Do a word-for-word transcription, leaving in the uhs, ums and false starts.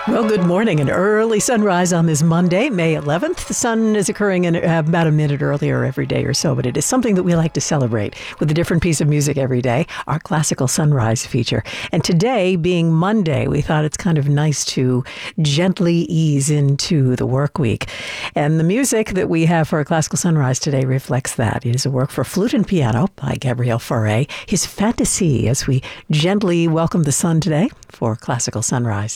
Well, good morning. An early sunrise on this Monday, May eleventh. The sun is occurring in uh, about a minute earlier every day or so, but it is something that we like to celebrate with a different piece of music every day, our classical sunrise feature. And today, being Monday, we thought it's kind of nice to gently ease into the work week. And the music that we have for a classical sunrise today reflects that. It is a work for flute and piano by Gabriel Fauré, his Fantasy, as we gently welcome the sun today for classical sunrise.